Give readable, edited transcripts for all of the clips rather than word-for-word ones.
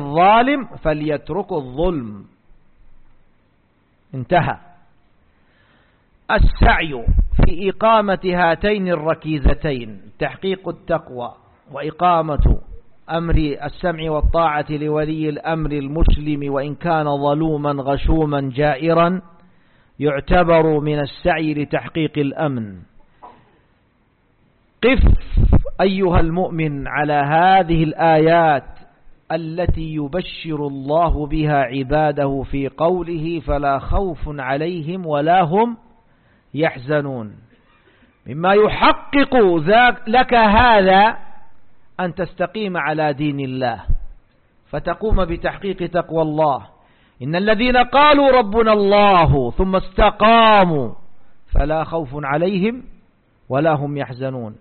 الظالم فليترك الظلم. انتهى. السعي في إقامة هاتين الركيزتين، تحقيق التقوى وإقامة أمر السمع والطاعة لولي الأمر المسلم وإن كان ظلوما غشوما جائرا، يعتبر من السعي لتحقيق الأمن. قف أيها المؤمن على هذه الآيات التي يبشر الله بها عباده في قوله فلا خوف عليهم ولا هم يحزنون. مما يحقق لك هذا أن تستقيم على دين الله، فتقوم بتحقيق تقوى الله. إن الذين قالوا ربنا الله ثم استقاموا فلا خوف عليهم ولا هم يحزنون.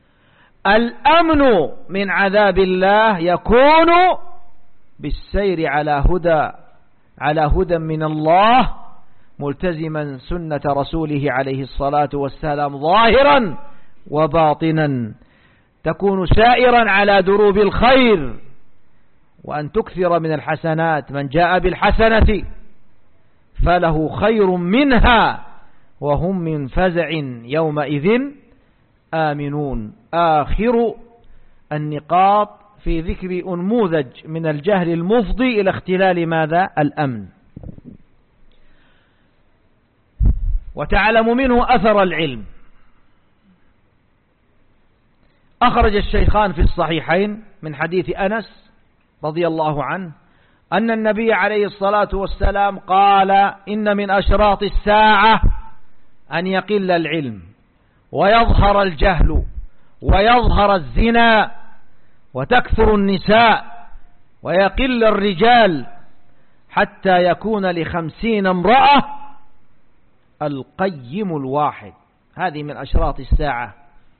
الأمن من عذاب الله يكون بالسير على هدى من الله، ملتزما سنة رسوله عليه الصلاة والسلام ظاهرا وباطنا. تكون سائرا على دروب الخير، وأن تكثر من الحسنات. من جاء بالحسنة فله خير منها وهم من فزع يومئذ آمنون. آخر النقاط في ذكر أنموذج من الجهل المفضي إلى اختلال ماذا؟ الأمن. وتعلم منه أثر العلم. أخرج الشيخان في الصحيحين من حديث أنس رضي الله عنه أن النبي عليه الصلاة والسلام قال إن من أشراط الساعة أن يقل العلم ويظهر الجهل ويظهر الزنا وتكثر النساء ويقل الرجال حتى يكون ل50 امرأة القيم الواحد. هذه من أشراط الساعة.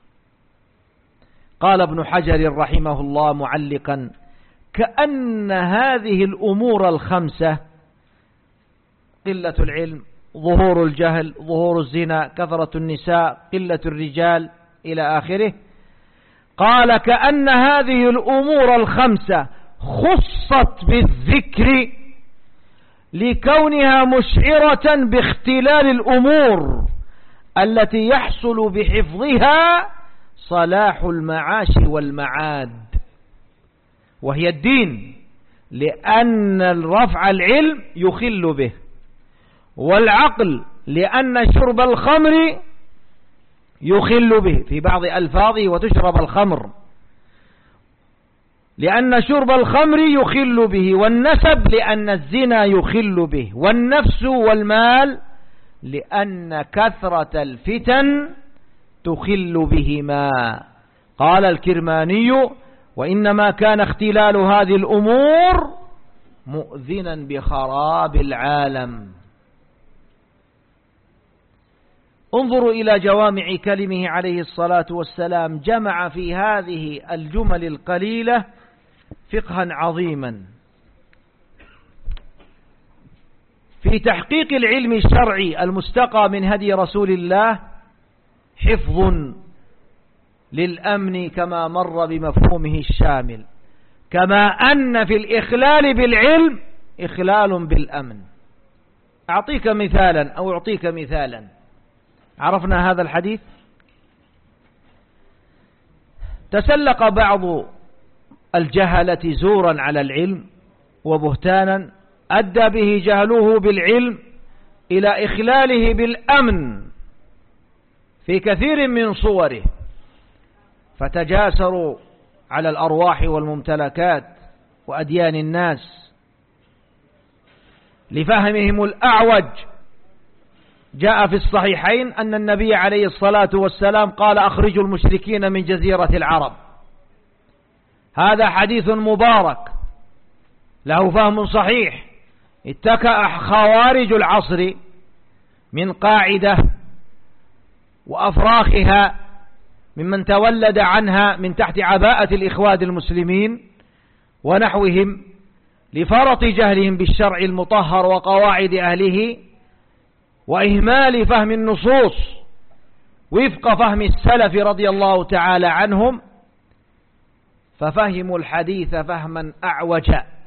قال ابن حجر رحمه الله معلقا كأن هذه الأمور الخمسة، قلة العلم، ظهور الجهل، ظهور الزنا، كثرة النساء، قلة الرجال إلى آخره، قال كأن هذه الأمور الخمسة خصت بالذكر لكونها مشعرة باختلال الأمور التي يحصل بحفظها صلاح المعاش والمعاد، وهي الدين، لأن رفع العلم يخل به، والعقل لأن شرب الخمر يخل به في بعض ألفاظه وتشرب الخمر، لأن شرب الخمر يخل به، والنسب لأن الزنا يخل به، والنفس والمال لأن كثرة الفتن تخل بهما. قال الكرماني وإنما كان اختلال هذه الأمور مؤذنا بخراب العالم. انظروا إلى جوامع كلمه عليه الصلاة والسلام، جمع في هذه الجمل القليلة فقها عظيما في تحقيق العلم الشرعي المستقى من هدي رسول الله، حفظ للأمن كما مر بمفهومه الشامل، كما أن في الإخلال بالعلم إخلال بالأمن. أعطيك مثالا. عرفنا هذا الحديث. تسلق بعض الجهلة زورا على العلم وبهتانا أدى به جهله بالعلم إلى إخلاله بالأمن في كثير من صوره، فتجاسروا على الأرواح والممتلكات وأديان الناس لفهمهم الأعوج. جاء في الصحيحين أن النبي عليه الصلاة والسلام قال أخرجوا المشركين من جزيرة العرب. هذا حديث مبارك له فهم صحيح. اتكأ خوارج العصر من قاعدة وأفراخها ممن تولد عنها من تحت عباءة الإخوان المسلمين ونحوهم لفرط جهلهم بالشرع المطهر وقواعد أهله وإهمال فهم النصوص وفق فهم السلف رضي الله تعالى عنهم، ففهموا الحديث فهما أعوج